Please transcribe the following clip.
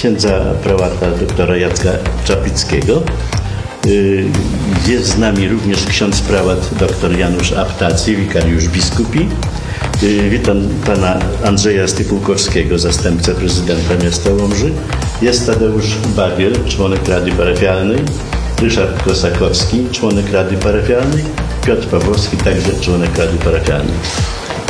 księdza prałata doktora Jacka Czaplickiego. Jest z nami również ksiądz prałat dr Janusz Aptacy, wikariusz biskupi. Witam pana Andrzeja Stypułkowskiego, zastępcę prezydenta miasta Łomży. Jest Tadeusz Bagiel, członek Rady Parafialnej. Ryszard Kosakowski, członek Rady Parafialnej. Piotr Pawłowski, także członek Rady Parafialnej.